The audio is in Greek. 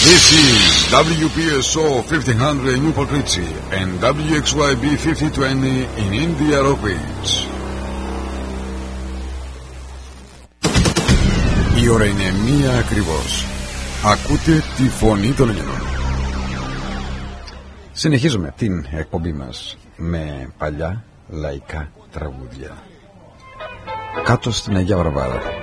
This is WPSO 1500 Newport Richie and WXYB 5020 in India Rock Beach. Η ώρα είναι 1 ακριβώς. Ακούτε τη φωνή των Ελλήνων. Συνεχίζουμε την εκπομπή μας με παλιά λαϊκά τραγούδια. Κάτω στην Αγία Βαρβάρα.